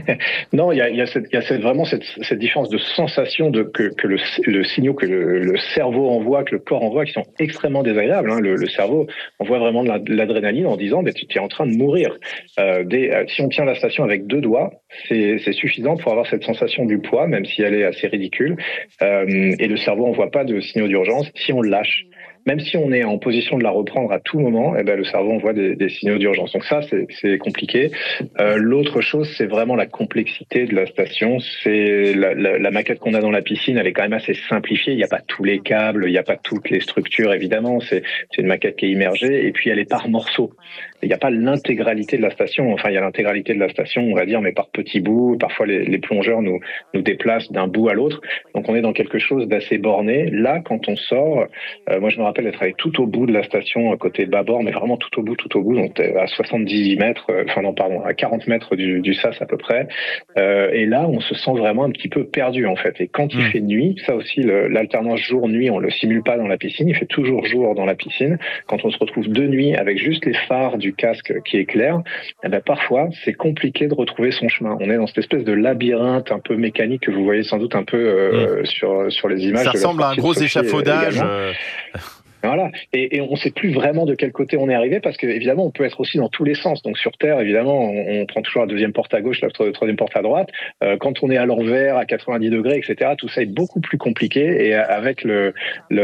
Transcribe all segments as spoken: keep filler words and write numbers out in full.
Non, il y a, il y a, cette, il y a cette, vraiment cette, cette différence de sensation de, que, que le, le signaux que le, le cerveau envoie, que le corps envoie, qui sont extrêmement désagréables. Hein. Le, le cerveau envoie vraiment de, la, de l'adrénaline en disant bah, tu es en train de mourir. Euh, des, euh, si on tient la station avec deux doigts, c'est, c'est suffisant pour avoir cette sensation du poids, même si elle est assez ridicule. Euh, et le cerveau envoie pas de signaux d'urgence si on le lâche. Même si on est en position de la reprendre à tout moment, eh ben, le cerveau envoie des, des signaux d'urgence. Donc ça, c'est, c'est compliqué. Euh, l'autre chose, c'est vraiment la complexité de la station. C'est la, la, la maquette qu'on a dans la piscine, elle est quand même assez simplifiée. Il n'y a pas tous les câbles, il n'y a pas toutes les structures, évidemment. C'est, c'est une maquette qui est immergée. Et puis, elle est par morceaux. Il n'y a pas l'intégralité de la station. Enfin, il y a l'intégralité de la station, on va dire, mais par petits bouts. Parfois, les, les plongeurs nous, nous déplacent d'un bout à l'autre. Donc, on est dans quelque chose d'assez borné. Là, quand on sort, euh, moi, je me rappelle d'être allé tout au bout de la station, côté bâbord, mais vraiment tout au bout, tout au bout. Donc, à soixante-dix mètres, euh, enfin, non, pardon, à quarante mètres du, du sas à peu près. Euh, et là, on se sent vraiment un petit peu perdu, en fait. Et quand il mmh. fait nuit, ça aussi, le, l'alternance jour-nuit, on le simule pas dans la piscine. Il fait toujours jour dans la piscine. Quand on se retrouve de nuit avec juste les phares du casque qui éclairent, eh ben, parfois, c'est compliqué de retrouver son chemin. On est dans cette espèce de labyrinthe un peu mécanique que vous voyez sans doute un peu euh, mmh. sur, sur les images. Ça ressemble à un gros Sophie échafaudage. Euh... Voilà. Et, et on ne sait plus vraiment de quel côté on est arrivé parce qu'évidemment, on peut être aussi dans tous les sens. Donc sur Terre, évidemment, on, on prend toujours la deuxième porte à gauche, la troisième porte à droite. Euh, quand on est à l'envers, à quatre-vingt-dix degrés, et cetera, tout ça est beaucoup plus compliqué. Et avec le,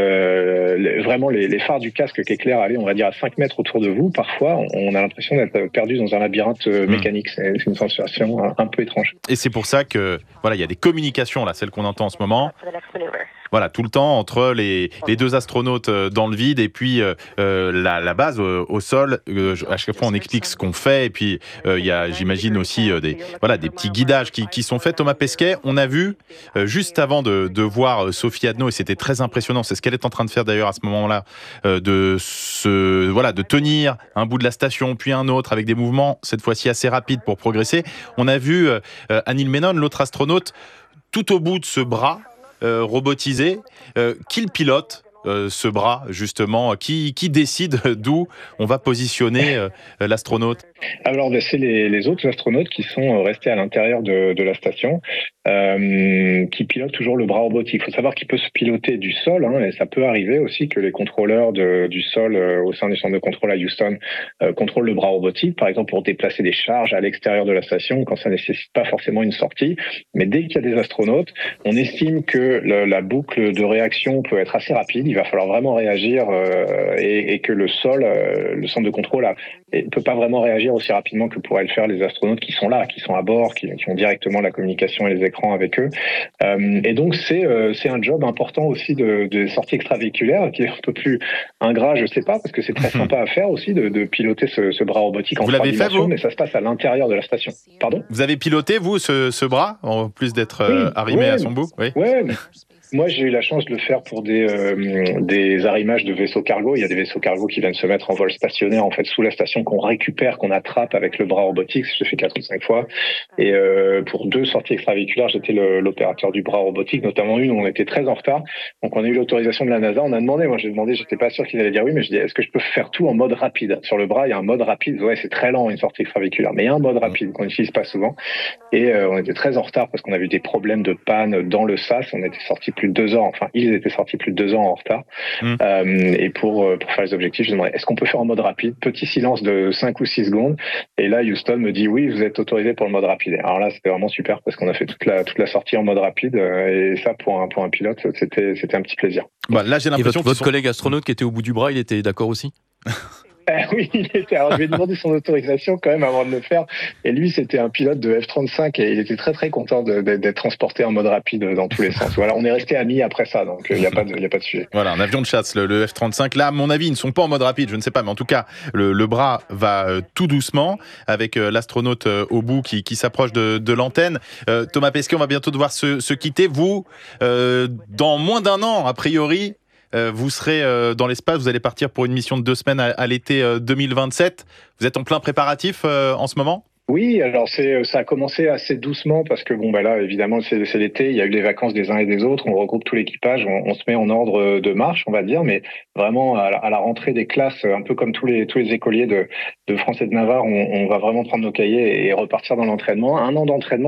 le, le vraiment les, les phares du casque qui éclairent, allez, on va dire à cinq mètres autour de vous, parfois, on a l'impression d'être perdu dans un labyrinthe mécanique. C'est, c'est une sensation un, un peu étrange. Et c'est pour ça que voilà, il y a des communications là, celles qu'on entend en ce moment. Voilà, tout le temps entre les, les deux astronautes dans le vide et puis euh, la, la base euh, au sol. Euh, à chaque fois, on explique ce qu'on fait. Et puis, euh, il y a, j'imagine aussi euh, des, voilà, des petits guidages qui, qui sont faits. Thomas Pesquet, on a vu euh, juste avant de, de voir Sophie Adno, et c'était très impressionnant. C'est ce qu'elle est en train de faire d'ailleurs à ce moment-là, euh, de se, voilà, de tenir un bout de la station puis un autre avec des mouvements cette fois-ci assez rapides pour progresser. On a vu euh, Anil Menon, l'autre astronaute, tout au bout de ce bras. Euh, robotisé, euh, qui le pilote euh, ce bras justement, qui, qui décide d'où on va positionner euh, l'astronaute? Alors ben, c'est les, les autres astronautes qui sont restés à l'intérieur de, de la station, euh, qui pilotent toujours le bras robotique. Il faut savoir qu'il peut se piloter du sol, hein, et ça peut arriver aussi que les contrôleurs de, du sol euh, au sein du centre de contrôle à Houston euh, contrôlent le bras robotique, par exemple pour déplacer des charges à l'extérieur de la station quand ça ne nécessite pas forcément une sortie. Mais dès qu'il y a des astronautes, on estime que le, la boucle de réaction peut être assez rapide. Il va falloir vraiment réagir euh, et, et que le sol, euh, le centre de contrôle, ne peut pas vraiment réagir aussi rapidement que pourraient le faire les astronautes qui sont là, qui sont à bord, qui, qui ont directement la communication et les écrans avec eux. Euh, et donc c'est euh, c'est un job important aussi de, de sortie extravéhiculaire qui est un peu plus ingrat, je sais pas, parce que c'est très sympa à faire aussi de, de piloter ce, ce bras robotique en vous trois l'avez dimensions, fait, vous mais ça se passe à l'intérieur de la station. Pardon ? Vous avez piloté vous ce, ce bras en plus d'être oui, euh, arrimé ouais, à son bout? Oui. Ouais. Moi, j'ai eu la chance de le faire pour des euh, des arrimages de vaisseaux cargo. Il y a des vaisseaux cargo qui viennent se mettre en vol stationnaire en fait sous la station qu'on récupère, qu'on attrape avec le bras robotique. Je l'ai fait quatre ou cinq fois. Et euh, pour deux sorties extravéhiculaires, j'étais le, l'opérateur du bras robotique, notamment une où on était très en retard. Donc on a eu l'autorisation de la NASA. On a demandé, moi j'ai demandé, j'étais pas sûr qu'ils allaient dire oui, mais je dis est-ce que je peux faire tout en mode rapide? Sur le bras, il y a un mode rapide. Ouais, c'est très lent une sortie extravéhiculaire, mais il y a un mode rapide qu'on n'utilise pas souvent. Et euh, on était très en retard parce qu'on avait eu des problèmes de panne dans le sas. On était sortis plus de deux ans. Enfin, ils étaient sortis plus de deux ans en retard. Mmh. Euh, et pour pour faire les objectifs, je demandais est-ce qu'on peut faire en mode rapide? Petit silence de cinq ou six secondes. Et là, Houston me dit oui, vous êtes autorisé pour le mode rapide. Alors là, c'était vraiment super parce qu'on a fait toute la toute la sortie en mode rapide. Et ça, pour un pour un pilote, c'était c'était un petit plaisir. Bah, là, j'ai l'impression et votre, votre sont... collègue astronaute qui était au bout du bras, il était d'accord aussi? Euh, oui, il était. Alors, je lui ai demandé son autorisation quand même avant de le faire. Et lui, c'était un pilote de F trente-cinq et il était très très content de, de, d'être transporté en mode rapide dans tous les sens. Voilà, on est resté amis après ça, donc il euh, n'y a pas de, il y a pas de sujet. Voilà, un avion de chasse, le, le F trente-cinq. Là, à mon avis, ils ne sont pas en mode rapide, je ne sais pas, mais en tout cas, le, le bras va euh, tout doucement avec euh, l'astronaute euh, au bout qui, qui s'approche de, de l'antenne. Euh, Thomas Pesquet, on va bientôt devoir se, se quitter. Vous, euh, dans moins d'un an, a priori. Euh, vous serez euh, dans l'espace, vous allez partir pour une mission de deux semaines à, à l'été euh, deux mille vingt-sept. Vous êtes en plein préparatif euh, en ce moment ? Oui, alors c'est ça a commencé assez doucement parce que bon bah là évidemment c'est, c'est l'été, il y a eu les vacances des uns et des autres, on regroupe tout l'équipage, on, on se met en ordre de marche on va dire, mais vraiment à la, à la rentrée des classes, un peu comme tous les tous les écoliers de, de France et de Navarre, on, on va vraiment prendre nos cahiers et repartir dans l'entraînement. Un an d'entraînement.